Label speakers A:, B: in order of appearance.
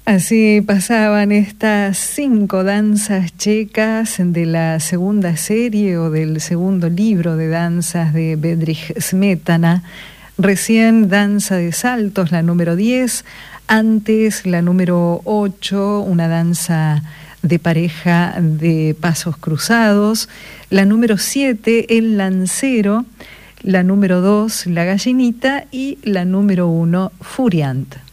A: Así pasaban estas 5 danzas checas de la segunda serie o del segundo libro de danzas de Bedřich Smetana. Recién Danza de Saltos, la número 10, antes la número 8, una danza de pareja de pasos cruzados, la número 7, el lancero, la número 2, la gallinita y la número 1, Furiant.